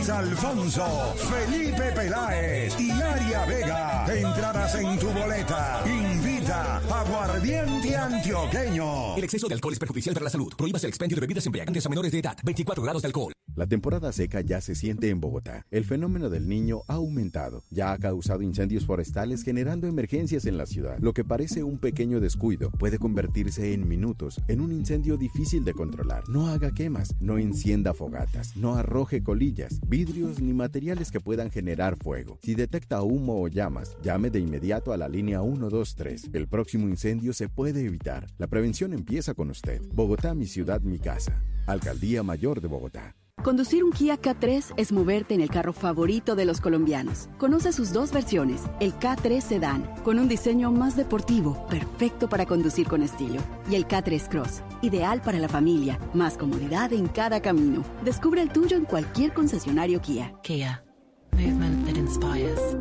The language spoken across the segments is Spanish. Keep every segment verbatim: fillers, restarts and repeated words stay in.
Luis Alfonso, Felipe Peláez y Aria Vega. Entradas en tu boleta. Invita Aguardiente Antioqueño. El exceso de alcohol es perjudicial para la salud. Prohíbas el expendio de bebidas embriagantes a menores de edad. veinticuatro grados de alcohol. La temporada seca ya se siente en Bogotá. El fenómeno del Niño ha aumentado. Ya ha causado incendios forestales generando emergencias en la ciudad. Lo que parece un pequeño descuido puede convertirse en minutos en un incendio difícil de controlar. No haga quemas, no encienda fogatas, no arroje colillas, vidrios ni materiales que puedan generar fuego. Si detecta humo o llamas, llame de inmediato a la línea uno dos tres. El próximo incendio se puede evitar. La prevención empieza con usted. Bogotá, mi ciudad, mi casa. Alcaldía Mayor de Bogotá. Conducir un Kia K tres es moverte en el carro favorito de los colombianos. Conoce sus dos versiones, el K tres Sedan, con un diseño más deportivo, perfecto para conducir con estilo, y el K tres Cross, ideal para la familia, más comodidad en cada camino. Descubre el tuyo en cualquier concesionario Kia. Kia, movement that inspires.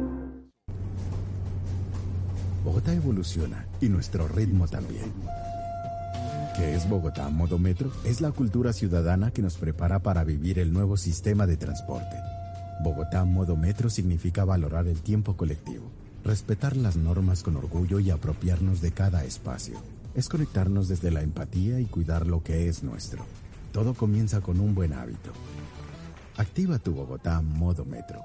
Bogotá evoluciona y nuestro ritmo también. ¿Qué es Bogotá Modo Metro? Es la cultura ciudadana que nos prepara para vivir el nuevo sistema de transporte. Bogotá Modo Metro significa valorar el tiempo colectivo, respetar las normas con orgullo y apropiarnos de cada espacio. Es conectarnos desde la empatía y cuidar lo que es nuestro. Todo comienza con un buen hábito. Activa tu Bogotá Modo Metro.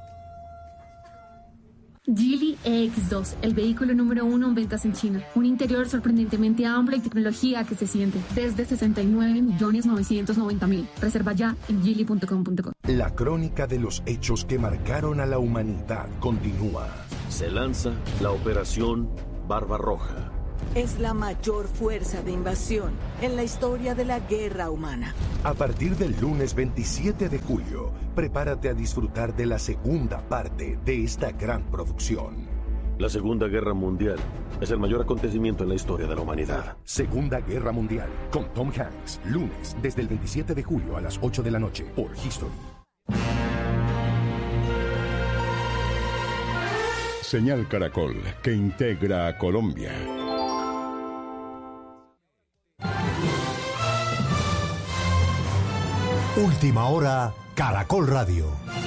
Geely E X dos, el vehículo número uno en ventas en China. Un interior sorprendentemente amplio y tecnología que se siente desde sesenta y nueve millones novecientos noventa mil. Reserva ya en geely punto com punto co. La crónica de los hechos que marcaron a la humanidad continúa. Se lanza la Operación Barbarroja. Es la mayor fuerza de invasión en la historia de la guerra humana. A partir del lunes veintisiete de julio, prepárate a disfrutar de la segunda parte de esta gran producción. La Segunda Guerra Mundial es el mayor acontecimiento en la historia de la humanidad. Segunda Guerra Mundial, con Tom Hanks, lunes desde el veintisiete de julio a las ocho de la noche por History. Señal Caracol, que integra a Colombia. Última hora, Caracol Radio.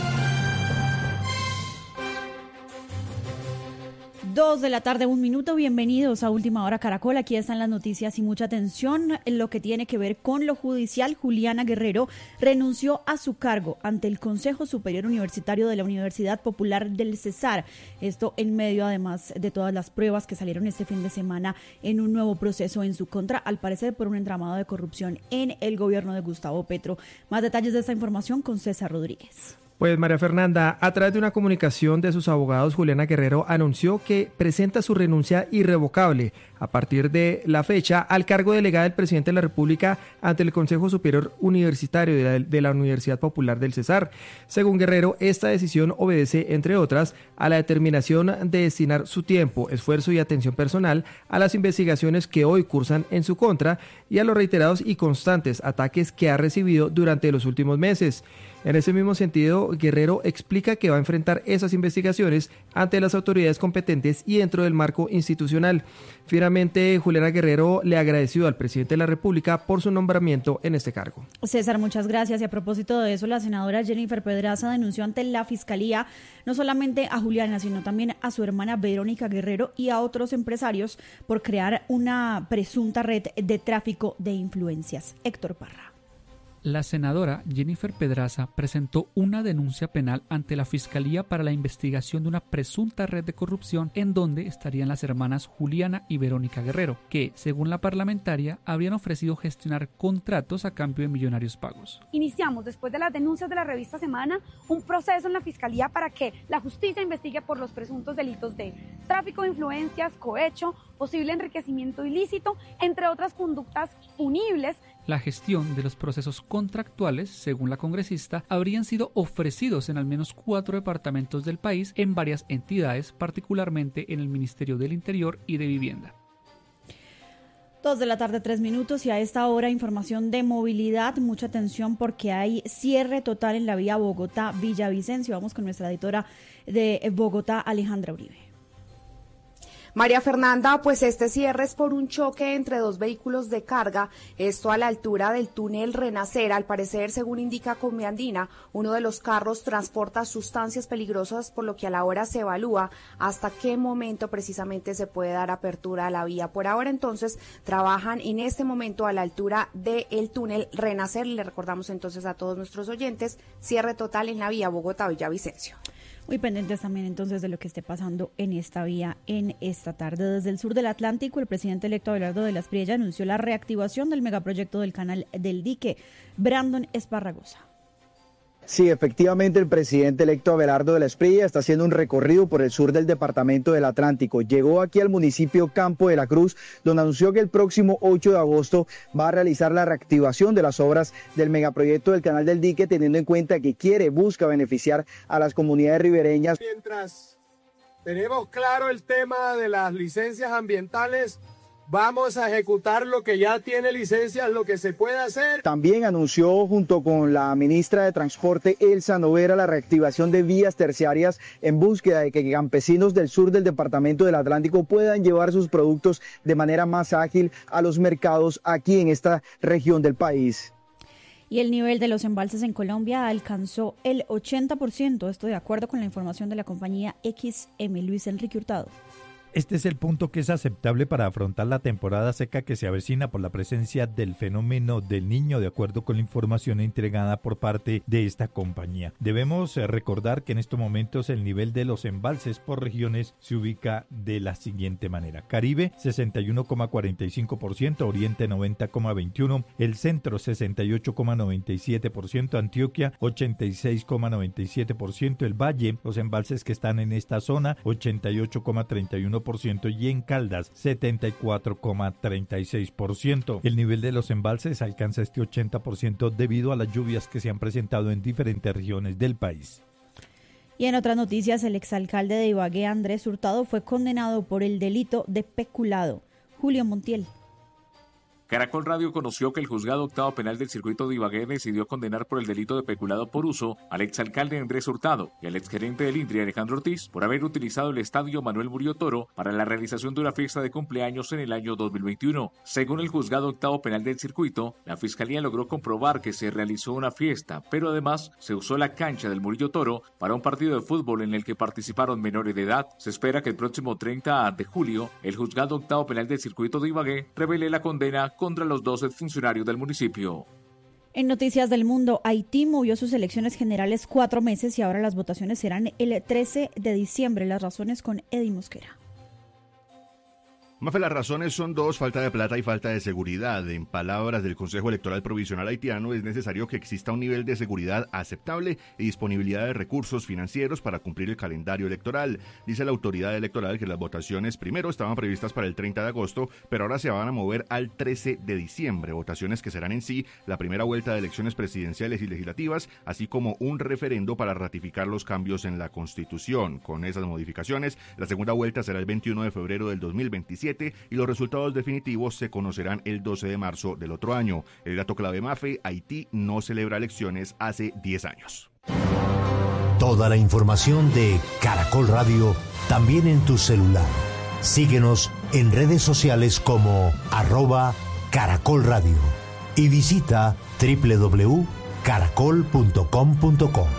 Dos de la tarde, un minuto. Bienvenidos a Última Hora Caracol. Aquí están las noticias y mucha atención en lo que tiene que ver con lo judicial. Juliana Guerrero renunció a su cargo ante el Consejo Superior Universitario de la Universidad Popular del Cesar. Esto en medio, además, de todas las pruebas que salieron este fin de semana en un nuevo proceso en su contra, al parecer por un entramado de corrupción en el gobierno de Gustavo Petro. Más detalles de esta información con César Rodríguez. Pues María Fernanda, a través de una comunicación de sus abogados, Juliana Guerrero anunció que presenta su renuncia irrevocable a partir de la fecha al cargo delegada del presidente de la República ante el Consejo Superior Universitario de la, de la Universidad Popular del Cesar. Según Guerrero, esta decisión obedece, entre otras, a la determinación de destinar su tiempo, esfuerzo y atención personal a las investigaciones que hoy cursan en su contra y a los reiterados y constantes ataques que ha recibido durante los últimos meses. En ese mismo sentido, Guerrero explica que va a enfrentar esas investigaciones ante las autoridades competentes y dentro del marco institucional. Finalmente, Juliana Guerrero le agradeció al presidente de la República por su nombramiento en este cargo. César, muchas gracias. Y a propósito de eso, la senadora Jennifer Pedraza denunció ante la Fiscalía no solamente a Juliana, sino también a su hermana Verónica Guerrero y a otros empresarios por crear una presunta red de tráfico de influencias. Héctor Parra. La senadora Jennifer Pedraza presentó una denuncia penal ante la Fiscalía para la investigación de una presunta red de corrupción en donde estarían las hermanas Juliana y Verónica Guerrero, que, según la parlamentaria, habrían ofrecido gestionar contratos a cambio de millonarios pagos. Iniciamos, después de las denuncias de la revista Semana, un proceso en la Fiscalía para que la justicia investigue por los presuntos delitos de tráfico de influencias, cohecho, posible enriquecimiento ilícito, entre otras conductas punibles. La gestión de los procesos contractuales, según la congresista, habrían sido ofrecidos en al menos cuatro departamentos del país en varias entidades, particularmente en el Ministerio del Interior y de Vivienda. Dos de la tarde, tres minutos, y a esta hora información de movilidad. Mucha atención porque hay cierre total en la vía Bogotá-Villavicencio. Vamos con nuestra editora de Bogotá, Alejandra Uribe. María Fernanda, pues este cierre es por un choque entre dos vehículos de carga, esto a la altura del túnel Renacer. Al parecer, según indica Comiandina, uno de los carros transporta sustancias peligrosas, por lo que a la hora se evalúa hasta qué momento precisamente se puede dar apertura a la vía. Por ahora, entonces, trabajan en este momento a la altura del túnel Renacer. Le recordamos entonces a todos nuestros oyentes, cierre total en la vía Bogotá-Villavicencio. Muy pendientes también entonces de lo que esté pasando en esta vía en esta tarde. Desde el sur del Atlántico, el presidente electo Abelardo de la Espriella anunció la reactivación del megaproyecto del canal del dique. Brandon Esparragosa. Sí, efectivamente, el presidente electo Abelardo de la Espriella está haciendo un recorrido por el sur del departamento del Atlántico. Llegó aquí al municipio Campo de la Cruz, donde anunció que el próximo ocho de agosto va a realizar la reactivación de las obras del megaproyecto del canal del dique, teniendo en cuenta que quiere, busca beneficiar a las comunidades ribereñas. Mientras tenemos claro el tema de las licencias ambientales, vamos a ejecutar lo que ya tiene licencias, lo que se puede hacer. También anunció junto con la ministra de Transporte, Elsa Noguera, la reactivación de vías terciarias en búsqueda de que campesinos del sur del departamento del Atlántico puedan llevar sus productos de manera más ágil a los mercados aquí en esta región del país. Y el nivel de los embalses en Colombia alcanzó el ochenta por ciento, esto de acuerdo con la información de la compañía X M. Luis Enrique Hurtado. Este es el punto que es aceptable para afrontar la temporada seca que se avecina por la presencia del fenómeno del Niño, de acuerdo con la información entregada por parte de esta compañía. Debemos recordar que en estos momentos el nivel de los embalses por regiones se ubica de la siguiente manera: Caribe sesenta y uno coma cuarenta y cinco por ciento, Oriente noventa coma veintiuno por ciento, el Centro sesenta y ocho coma noventa y siete por ciento, Antioquia ochenta y seis coma noventa y siete por ciento, el Valle, los embalses que están en esta zona ochenta y ocho coma treinta y uno por ciento y en Caldas setenta y cuatro coma treinta y seis por ciento. El nivel de los embalses alcanza este ochenta por ciento debido a las lluvias que se han presentado en diferentes regiones del país. Y en otras noticias, el exalcalde de Ibagué, Andrés Hurtado, fue condenado por el delito de peculado. Julio Montiel. Caracol Radio conoció que el juzgado octavo penal del circuito de Ibagué decidió condenar por el delito de peculado por uso al exalcalde Andrés Hurtado y al exgerente del INDRI Alejandro Ortiz por haber utilizado el estadio Manuel Murillo Toro para la realización de una fiesta de cumpleaños en el año dos mil veintiuno. Según el juzgado octavo penal del circuito, la fiscalía logró comprobar que se realizó una fiesta, pero además se usó la cancha del Murillo Toro para un partido de fútbol en el que participaron menores de edad. Se espera que el próximo treinta de julio el juzgado octavo penal del circuito de Ibagué revele la condena contra los dos exfuncionarios del municipio. En Noticias del Mundo, Haití movió sus elecciones generales cuatro meses y ahora las votaciones serán el trece de diciembre. Las razones con Eddie Mosquera. Mafe, las razones son dos: falta de plata y falta de seguridad. En palabras del Consejo Electoral Provisional haitiano, es necesario que exista un nivel de seguridad aceptable y disponibilidad de recursos financieros para cumplir el calendario electoral. Dice la autoridad electoral que las votaciones primero estaban previstas para el treinta de agosto, pero ahora se van a mover al trece de diciembre. Votaciones que serán en sí la primera vuelta de elecciones presidenciales y legislativas, así como un referendo para ratificar los cambios en la Constitución. Con esas modificaciones, la segunda vuelta será el veintiuno de febrero del dos mil veintisiete y los resultados definitivos se conocerán el doce de marzo del otro año. El dato clave, Mafe: Haití no celebra elecciones hace diez años. Toda la información de Caracol Radio también en tu celular. Síguenos en redes sociales como arroba Caracol Radio y visita doble u doble u doble u punto caracol punto com punto co.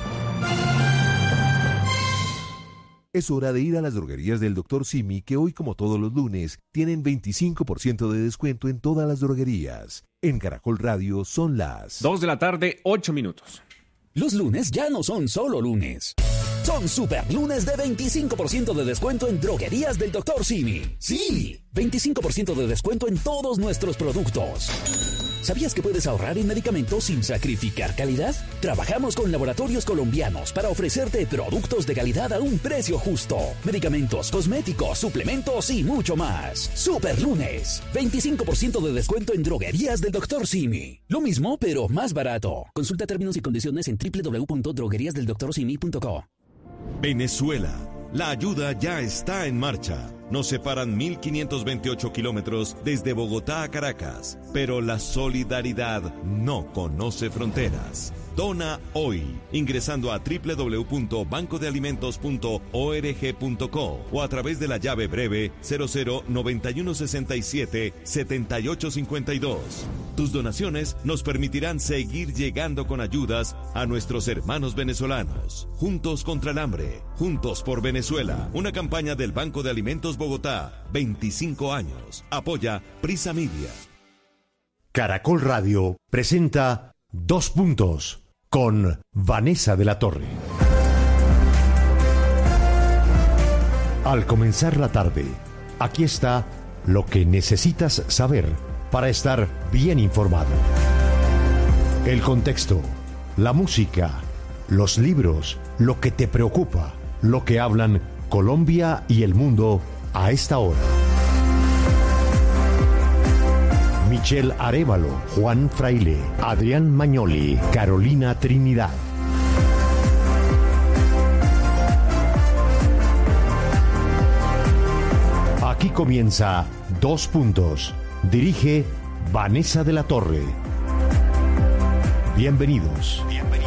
Es hora de ir a las droguerías del doctor Simi, que hoy, como todos los lunes, tienen veinticinco por ciento de descuento en todas las droguerías. En Caracol Radio son las dos de la tarde, ocho minutos. Los lunes ya no son solo lunes. Son super lunes de veinticinco por ciento de descuento en droguerías del doctor Simi. ¡Sí! veinticinco por ciento de descuento en todos nuestros productos. ¿Sabías que puedes ahorrar en medicamentos sin sacrificar calidad? Trabajamos con laboratorios colombianos para ofrecerte productos de calidad a un precio justo. Medicamentos, cosméticos, suplementos y mucho más. Super lunes. veinticinco por ciento de descuento en droguerías del doctor Simi. Lo mismo, pero más barato. Consulta términos y condiciones en doble u doble u doble u punto droguerías del doctor simi punto co. Venezuela. La ayuda ya está en marcha. Nos separan mil quinientos veintiocho kilómetros desde Bogotá a Caracas, pero la solidaridad no conoce fronteras. Dona hoy, ingresando a doble u doble u doble u punto banco de alimentos punto org punto co o a través de la llave breve cero cero noventa y uno sesenta y siete setenta y ocho cincuenta y dos. Tus donaciones nos permitirán seguir llegando con ayudas a nuestros hermanos venezolanos. Juntos contra el hambre, juntos por Venezuela. Una campaña del Banco de Alimentos Bogotá, veinticinco años. Apoya Prisa Media. Caracol Radio presenta Dos Puntos con Vanessa de la Torre. Al comenzar la tarde, aquí está lo que necesitas saber para estar bien informado. El contexto, la música, los libros, lo que te preocupa, lo que hablan Colombia y el mundo a esta hora. Michelle Arévalo, Juan Fraile, Adrián Magnoli, Carolina Trinidad. Aquí comienza Dos Puntos. Dirige Vanessa de la Torre. Bienvenidos. Bienvenidos.